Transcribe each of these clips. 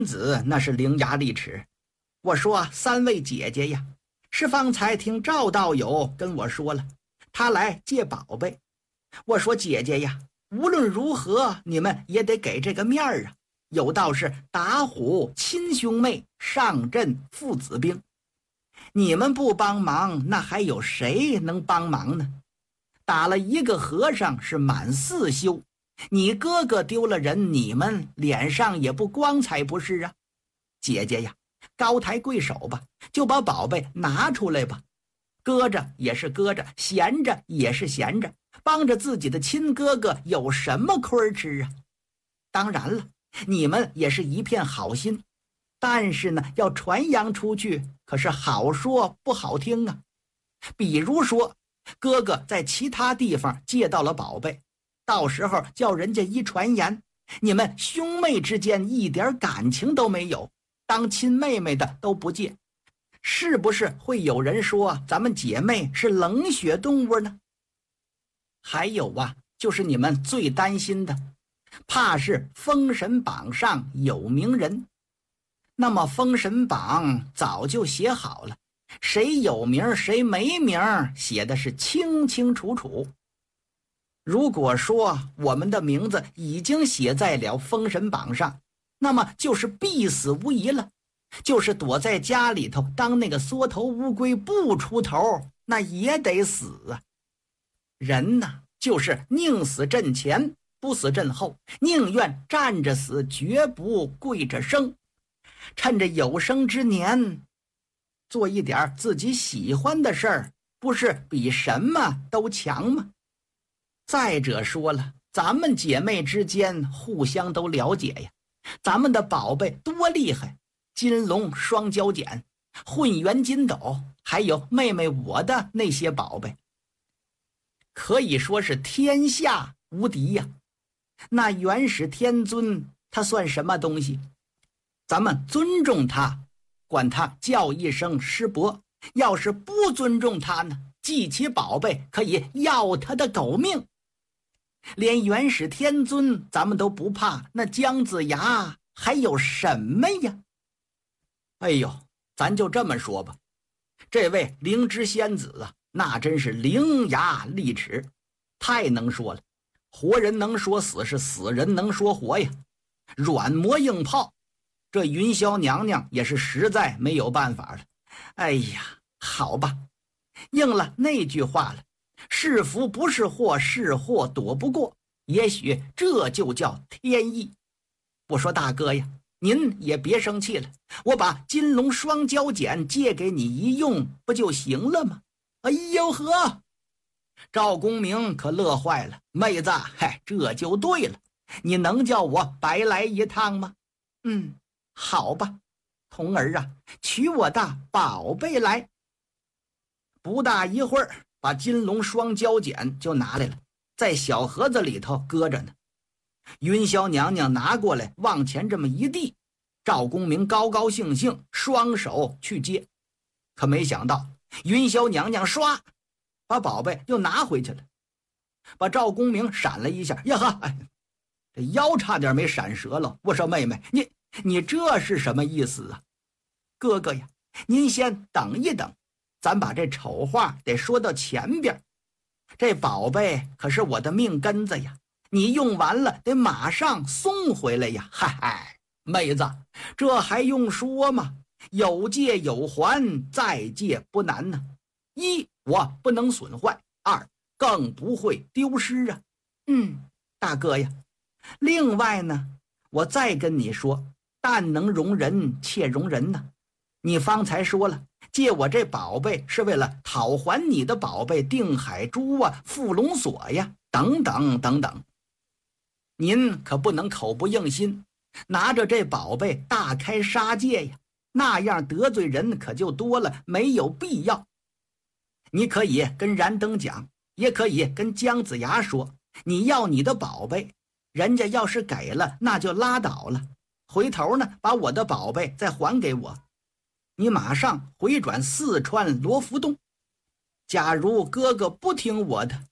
子那是伶牙俐齿。我说三位姐姐呀，是方才听赵道友跟我说了，他来借宝贝。我说姐姐呀，无论如何你们也得给这个面儿啊。有道是打虎亲兄妹，上阵父子兵。你们不帮忙，那还有谁能帮忙呢？打了一个和尚是满四休，你哥哥丢了人，你们脸上也不光彩不是啊。姐姐呀，高抬贵手吧，就把宝贝拿出来吧。搁着也是搁着，闲着也是闲着，帮着自己的亲哥哥有什么亏吃啊？当然了，你们也是一片好心，但是呢，要传扬出去，可是好说不好听啊。比如说，哥哥在其他地方借到了宝贝，到时候叫人家一传言，你们兄妹之间一点感情都没有，当亲妹妹的都不借，是不是会有人说咱们姐妹是冷血动物呢？还有啊，就是你们最担心的，怕是封神榜上有名人。那么封神榜早就写好了，谁有名谁没名写的是清清楚楚。如果说我们的名字已经写在了封神榜上，那么就是必死无疑了，就是躲在家里头当那个缩头乌龟不出头，那也得死啊。人呐，就是宁死阵前不死阵后，宁愿站着死绝不跪着生。趁着有生之年，做一点自己喜欢的事儿，不是比什么都强吗？再者说了，咱们姐妹之间互相都了解呀，咱们的宝贝多厉害，金龙双胶锏、混元金斗，还有妹妹我的那些宝贝，可以说是天下无敌呀。那元始天尊他算什么东西？咱们尊重他，管他叫一声师伯，要是不尊重他呢，记起宝贝可以要他的狗命。连元始天尊咱们都不怕，那姜子牙还有什么呀？哎呦，咱就这么说吧，这位灵芝仙子啊，那真是伶牙俐齿，太能说了。活人能说死，是死人能说活呀，软磨硬泡。这云霄娘娘也是实在没有办法了。哎呀，好吧，应了那句话了，是福不是祸，是祸躲不过，也许这就叫天意。我说大哥呀，您也别生气了，我把金龙双胶锏借给你一用不就行了吗？哎呦呵，赵公明可乐坏了。妹子，嗨，这就对了，你能叫我白来一趟吗？好吧，童儿啊，取我的宝贝来。不大一会儿，把金龙双胶锏就拿来了，在小盒子里头搁着呢。云霄娘娘拿过来，往前这么一递，赵公明高高兴兴双手去接，可没想到云霄娘娘唰把宝贝又拿回去了，把赵公明闪了一下，呀哈，这腰差点没闪折了。我说妹妹，你这是什么意思啊？哥哥呀，您先等一等，咱把这丑话得说到前边。这宝贝可是我的命根子呀，你用完了得马上送回来呀。嗨，妹子，这还用说吗？有借有还，再借不难呢。一，我不能损坏；二，更不会丢失啊。大哥呀，另外呢，我再跟你说，但能容人且容人呢。你方才说了，借我这宝贝是为了讨还你的宝贝定海珠啊、伏龙锁呀，等等等等。您可不能口不应心，拿着这宝贝大开杀戒呀，那样得罪人可就多了，没有必要。你可以跟燃灯讲，也可以跟姜子牙说，你要你的宝贝，人家要是给了，那就拉倒了，回头呢，把我的宝贝再还给我。你马上回转四川罗浮洞。假如哥哥不听我的，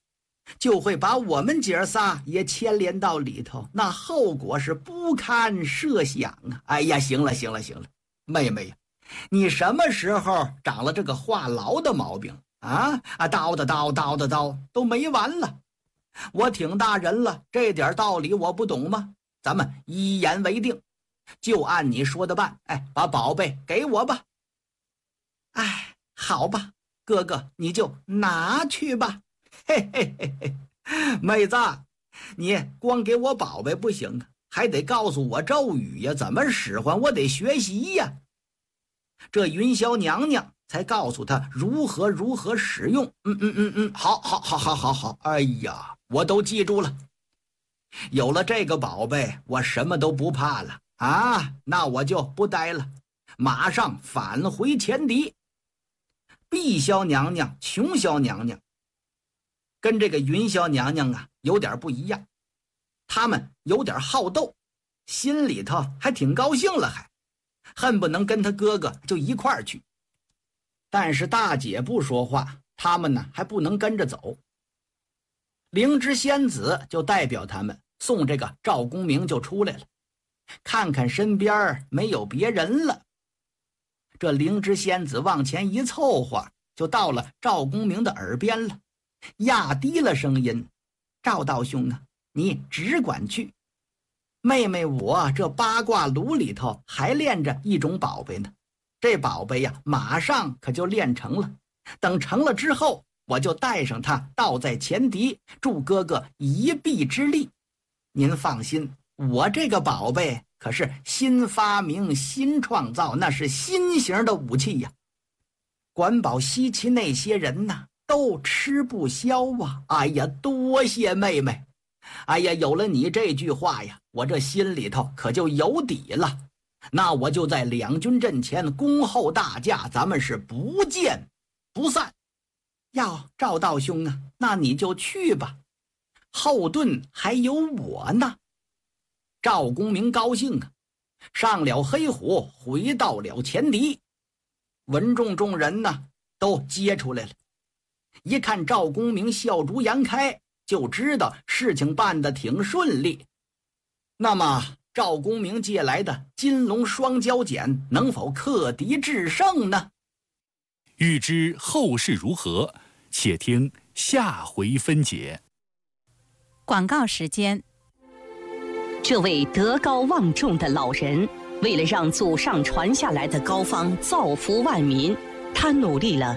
就会把我们姐儿仨也牵连到里头，那后果是不堪设想啊！哎呀，行了，妹妹呀，你什么时候长了这个话痨的毛病啊？叨叨都没完了。我挺大人了，这点道理我不懂吗？咱们一言为定，就按你说的办。哎，把宝贝给我吧。哎，好吧，哥哥你就拿去吧。嘿嘿嘿嘿，妹子，你光给我宝贝不行啊，还得告诉我咒语呀，怎么使唤，我得学习呀。这云霄娘娘才告诉他如何使用。好，哎呀，我都记住了。有了这个宝贝，我什么都不怕了啊！那我就不待了，马上返回前敌。碧霄娘娘、琼霄娘娘跟这个云霄娘娘啊有点不一样，他们有点好斗，心里头还挺高兴了，还恨不能跟他哥哥就一块儿去。但是大姐不说话，他们呢还不能跟着走。灵芝仙子就代表他们送这个赵公明就出来了，看看身边没有别人了。这灵芝仙子往前一凑合，就到了赵公明的耳边了，压低了声音：赵道兄啊，你只管去，妹妹我这八卦炉里头还炼着一种宝贝呢，这宝贝呀马上可就炼成了，等成了之后，我就带上它倒在前敌，助哥哥一臂之力。您放心，我这个宝贝可是新发明、新创造，那是新型的武器呀。管保西岐那些人呐，都吃不消啊！哎呀，多谢妹妹！哎呀，有了你这句话呀，我这心里头可就有底了。那我就在两军阵前恭候大驾，咱们是不见不散。要赵道兄啊，那你就去吧，后盾还有我呢。赵公明高兴啊，上了黑虎，回到了前敌。文众众人呢都接出来了，一看赵公明笑逐颜开，就知道事情办得挺顺利。那么赵公明借来的金龙双骄锏能否克敌制胜呢？ 欲知后事如何，且听下回分解。 广告时间。 这位德高望重的老人，为了让祖上传下来的膏方造福万民，他努力了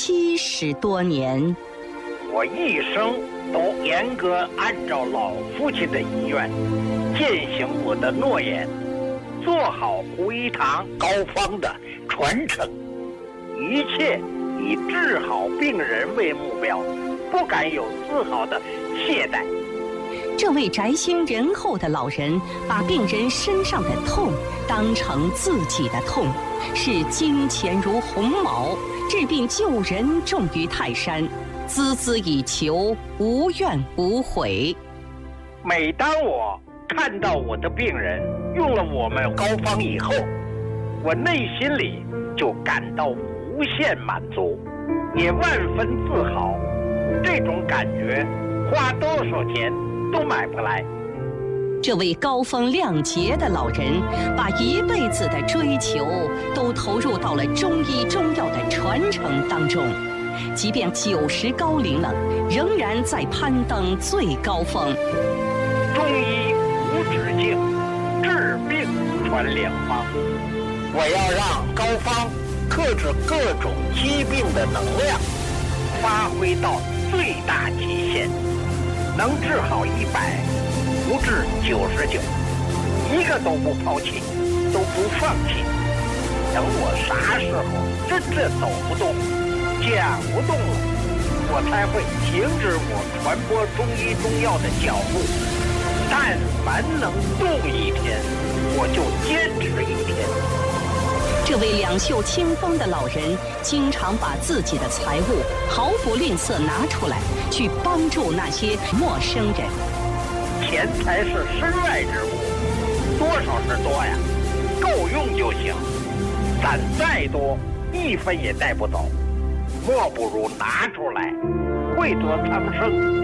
70多年。 我一生都严格按照老父亲的遗愿，践行我的诺言，做好胡一堂膏方的传承，一切以治好病人为目标，不敢有丝毫的懈怠。 这位宅心仁厚的老人，把病人身上的痛当成自己的痛，视金钱如鸿毛，治病救人重于泰山，孜孜以求，无怨无悔。 每当我看到我的病人用了我们膏方以后，我内心里就感到无限满足，也万分自豪。这种感觉花多少钱都买不来。 这位高风亮节的老人，把一辈子的追求都投入到了中医中药的传承当中，即便90高龄了，仍然在攀登最高峰。 中医无止境，治病传良方。我要让膏方克制各种疾病的能量发挥到最大极限，能治好100，不治99，一个都不抛弃，都不放弃。等我啥时候真正走不动、讲不动了，我才会停止我传播中医中药的脚步。但凡能动一天，我就坚持一天。 这位两袖清风的老人，经常把自己的财物毫不吝啬拿出来，去帮助那些陌生人。 钱财是身外之物，多少是多呀，够用就行。攒再多，1分也带不走，莫不如拿出来，惠泽苍生，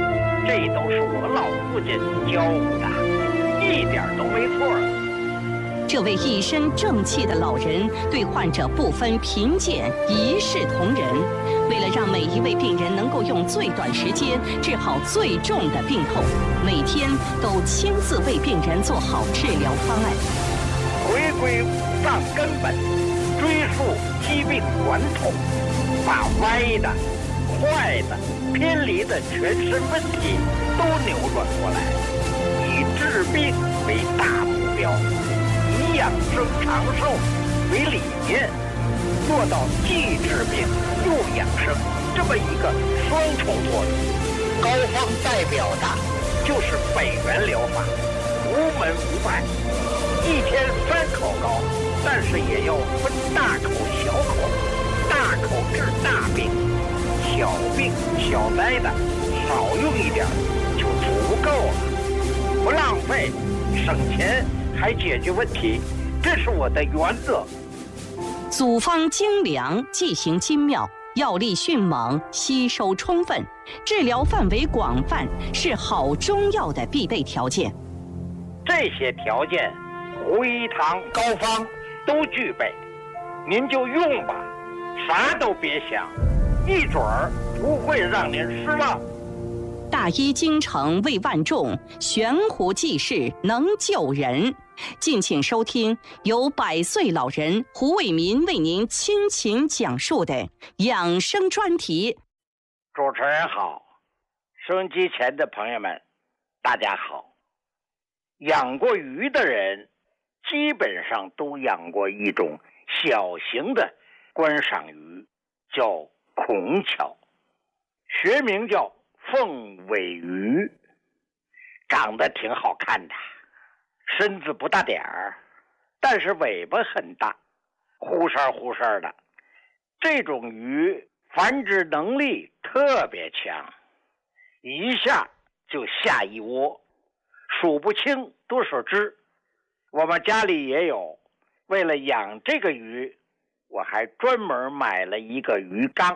这都是我老父亲教我的，一点都没错。 这位一身正气的老人对患者不分贫贱，一视同仁。为了让每一位病人能够用最短时间治好最重的病痛，每天都亲自为病人做好治疗方案。 回归五脏根本，追溯疾病源头，把歪的、坏的、偏离的全身问题都扭转过来，以治病为大目标，以养生长寿为理念，做到既治病又养生这么一个双重作用。高方代表的就是北元疗法，无门无派，一天3口膏，但是也要分大口小口，大口治大病，小病小灾的少用一点就足够了，不浪费，省钱还解决问题，这是我的原则。 组方精良，剂型精妙，药力迅猛，吸收充分，治疗范围广泛，是好中药的必备条件。 这些条件，胡一堂高方都具备，您就用吧，啥都别想，一准儿不会让您失望。 大医精诚为万众，悬壶济世能救人。敬请收听由100岁老人胡伟民为您倾情讲述的养生专题。 主持人好，收音机前的朋友们，大家好。养过鱼的人，基本上都养过一种小型的观赏鱼，叫孔巧，学名叫凤尾鱼，长得挺好看的，身子不大点儿，但是尾巴很大，忽闪忽闪的。这种鱼繁殖能力特别强，一下就下一窝，数不清多少只。我们家里也有，为了养这个鱼，我还专门买了一个鱼缸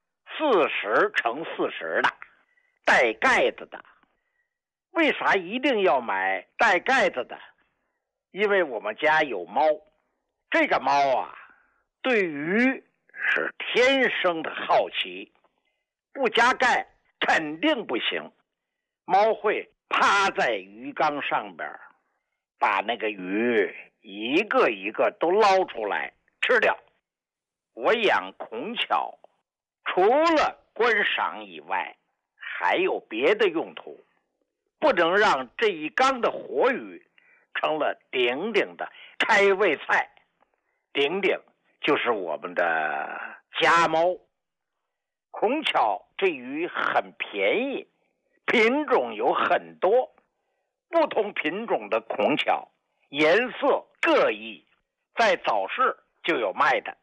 ，40×40的，带盖子的。为啥一定要买带盖子的？因为我们家有猫，这个猫啊，对鱼是天生的好奇，不加盖肯定不行。猫会趴在鱼缸上边，把那个鱼一个一个都捞出来吃掉。我养孔巧，除了观赏以外，还有别的用途，不能让这一缸的活鱼成了顶顶的开胃菜。顶顶就是我们的家猫。孔巧这鱼很便宜，品种有很多，不同品种的孔巧颜色各异，在早市就有卖的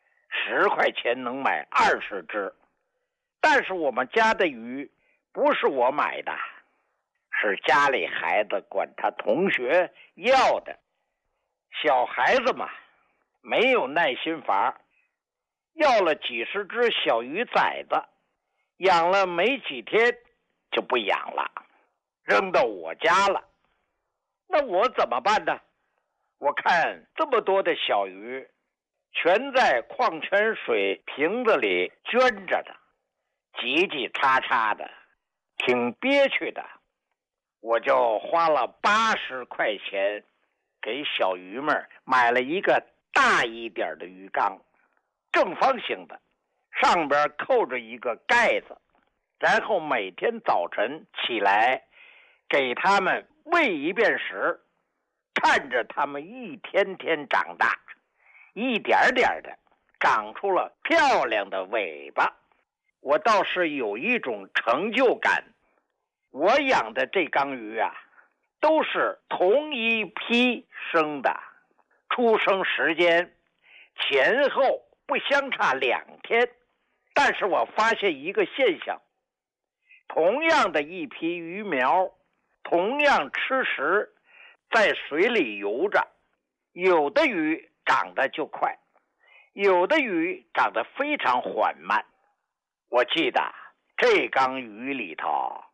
，10块钱能买20只。但是我们家的鱼不是我买的，是家里孩子管他同学要的。小孩子嘛，没有耐心法，要了几十只小鱼崽子，养了没几天就不养了，扔到我家了。那我怎么办呢？我看这么多的小鱼全在矿泉水瓶子里圈着的，叽叽喳喳的，挺憋屈的。我就花了80块钱给小鱼们买了一个大一点的鱼缸，正方形的，上边扣着一个盖子，然后每天早晨起来给他们喂一遍食，看着他们一天天长大，一点点的长出了漂亮的尾巴。我倒是有一种成就感，我养的这缸鱼啊，都是同一批生的，出生时间前后不相差2天。但是我发现一个现象，同样的一批鱼苗，同样吃食，在水里游着，有的鱼长得就快，有的鱼长得非常缓慢。我记得这缸鱼里头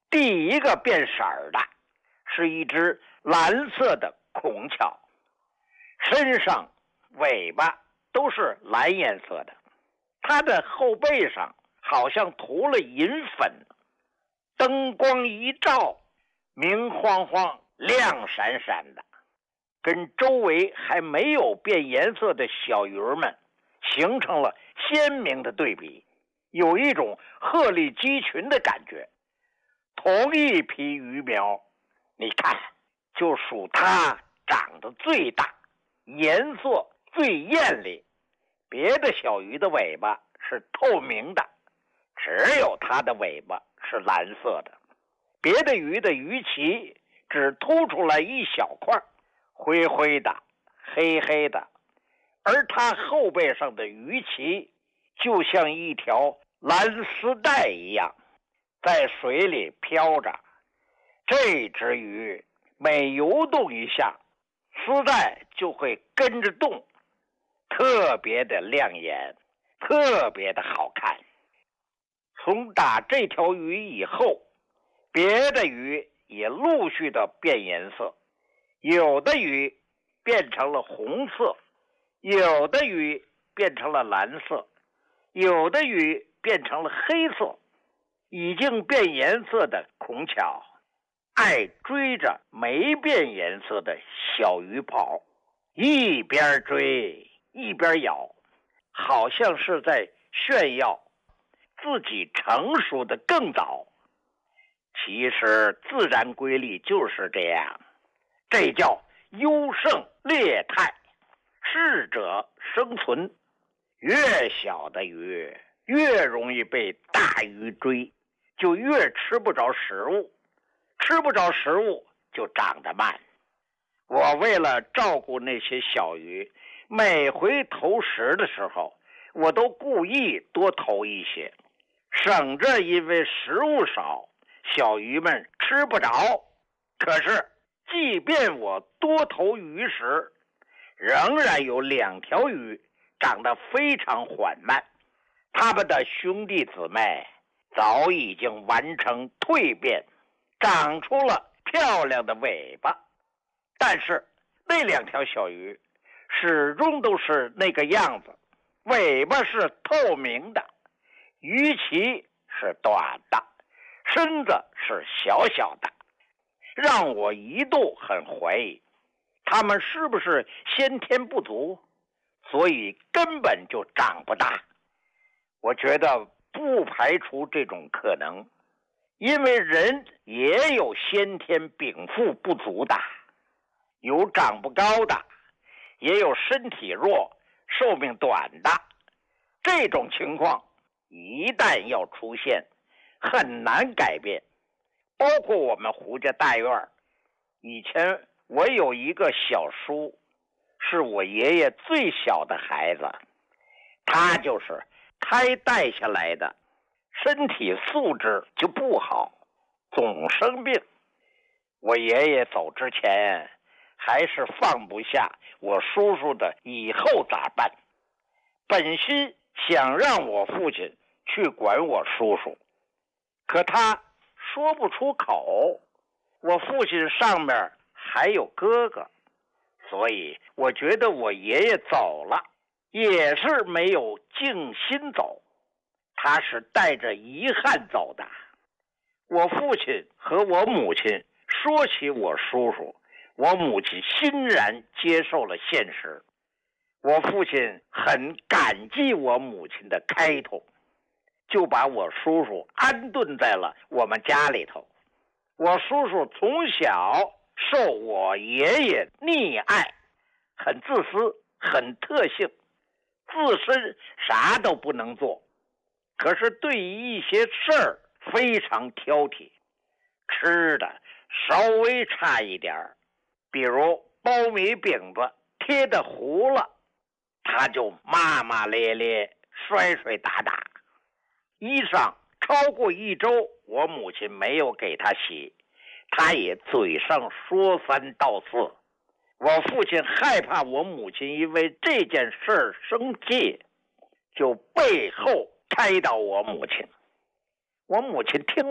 第一个变色的是一只蓝色的孔雀，身上、尾巴都是蓝颜色的，它的后背上好像涂了银粉，灯光一照，明晃晃、亮闪闪的，跟周围还没有变颜色的小鱼儿们形成了鲜明的对比，有一种鹤立鸡群的感觉。同一批鱼苗，你看，就属它长得最大，颜色最艳丽。别的小鱼的尾巴是透明的，只有它的尾巴是蓝色的。别的鱼的鱼鳍只凸出来一小块，灰灰的、黑黑的，而它后背上的鱼鳍就像一条蓝丝带一样，在水里飘着。这只鱼每游动一下，丝带就会跟着动，特别的亮眼，特别的好看。从打这条鱼以后，别的鱼也陆续的变颜色，有的鱼变成了红色，有的鱼变成了蓝色，有的鱼变成了黑色。已经变颜色的孔雀爱追着没变颜色的小鱼跑，一边追一边咬，好像是在炫耀自己成熟的更早。其实自然规律就是这样，这叫优胜劣汰，适者生存。越小的鱼越容易被大鱼追，就越吃不着食物，吃不着食物就长得慢。我为了照顾那些小鱼，每回投食的时候，我都故意多投一些，省着因为食物少，小鱼们吃不着。可是即便我多投鱼食，仍然有2条鱼长得非常缓慢，它们的兄弟姊妹早已经完成蜕变，长出了漂亮的尾巴。但是那2条小鱼始终都是那个样子，尾巴是透明的，鱼鳍是短的，身子是小小的，让我一度很怀疑，它们是不是先天不足，所以根本就长不大。我觉得不排除这种可能，因为人也有先天禀赋不足的，有长不高的，也有身体弱、寿命短的。这种情况一旦要出现，很难改变。包括我们胡家大院，以前我有一个小叔，是我爷爷最小的孩子，他就是胎带下来的，身体素质就不好，总生病。我爷爷走之前还是放不下我叔叔的以后咋办，本心想让我父亲去管我叔叔，可他说不出口。我父亲上面还有哥哥，所以我觉得我爷爷走了也是没有静心走，他是带着遗憾走的。我父亲和我母亲说起我叔叔，我母亲欣然接受了现实。我父亲很感激我母亲的开拓，就把我叔叔安顿在了我们家里头。我叔叔从小受我爷爷溺爱，很自私，很特性，自身啥都不能做，可是对于一些事儿非常挑剔，吃的稍微差一点，比如苞米饼子贴的糊了，他就骂骂咧咧，摔摔打打。衣裳超过1周，我母亲没有给他洗，他也嘴上说3道4。我父亲害怕我母亲因为这件事生气，就背后开导我母亲。我母亲听了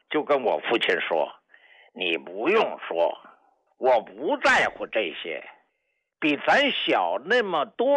就跟我父亲说，你不用说，我不在乎这些，比咱小那么多